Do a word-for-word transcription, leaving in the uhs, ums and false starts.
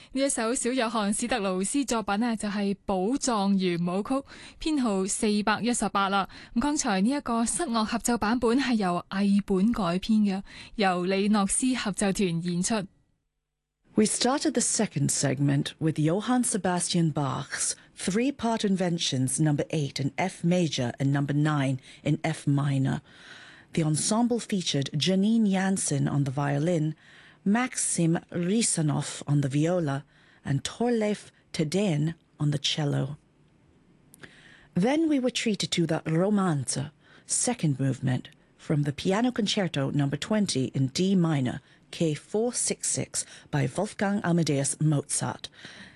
呢一首小約翰史特勞斯作品呢，就係《寶藏圓舞曲》，編號四百一十八啦。咁剛才呢一個室樂合奏版本係由藝本改編嘅，由李諾斯合奏團演出。 We started the second segment with Johann Sebastian Bach's three-part inventions number eight in F major and number nine in F minor. The ensemble featured Janine Jansen on the violin, Maxim Risanov on the viola, and Torleif Teden on the cello. Then we were treated to the Romanze, second movement, from the Piano Concerto number twenty in D minor, K four sixty-six by Wolfgang Amadeus Mozart.